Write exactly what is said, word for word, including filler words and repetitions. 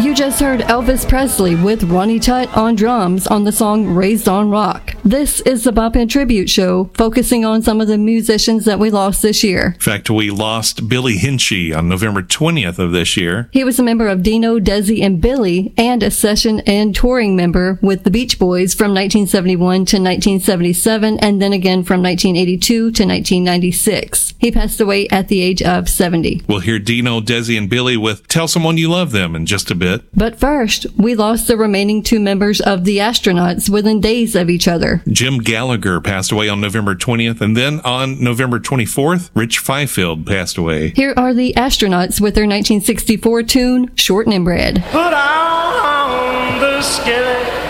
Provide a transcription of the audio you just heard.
You just heard Elvis Presley with Ronnie Tutt on drums on the song Raised on Rock. This is the Bop In Tribute Show, focusing on some of the musicians that we lost this year. In fact, we lost Billy Hinchy on November twentieth of this year. He was a member of Dino, Desi, and Billy, and a session and touring member with the Beach Boys from nineteen seventy-one to nineteen seventy-seven, and then again from nineteen eighty-two to nineteen ninety-six. He passed away at the age of seventy. We'll hear Dino, Desi, and Billy with Tell Someone You Love Them in just a bit. But first, we lost the remaining two members of the Astronauts within days of each other. Jim Gallagher passed away on November twentieth, and then on November twenty-fourth, Rich Fifield passed away. Here are the Astronauts with their nineteen sixty-four tune, Short and Bread. Put on the skillet.